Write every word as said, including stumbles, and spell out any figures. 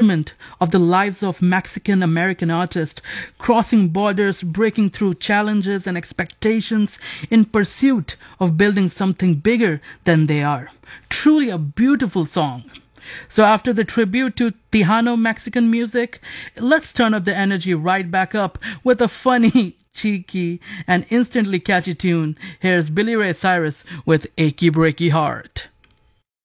testament of the lives of Mexican American artists crossing borders, breaking through challenges and expectations in pursuit of building something bigger than they are. Truly a beautiful song. So after the tribute to Tejano Mexican music, let's turn up the energy right back up with a funny, cheeky, and instantly catchy tune. Here's Billy Ray Cyrus with Achy Breaky Heart.